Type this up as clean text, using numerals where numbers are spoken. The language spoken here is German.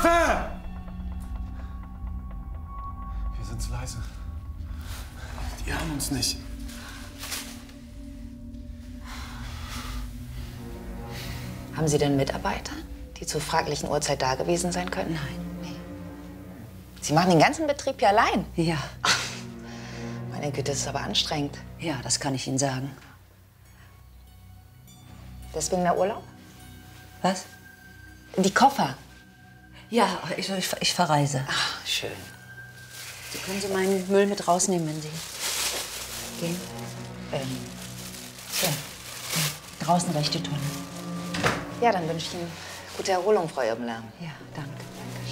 Wir sind zu leise. Die hören uns nicht. Haben Sie denn Mitarbeiter, die zur fraglichen Uhrzeit da gewesen sein können? Nein. Nee. Sie machen den ganzen Betrieb hier allein? Ja. Ach, meine Güte, das ist aber anstrengend. Ja, das kann ich Ihnen sagen. Deswegen der Urlaub? Was? Die Koffer. Ja, ich verreise. Ach, schön. Können Sie meinen Müll mit rausnehmen, wenn Sie gehen? Ja. Draußen rechte Tonne. Ja, dann wünsche ich Ihnen gute Erholung, Frau Irbenler. Ja, danke.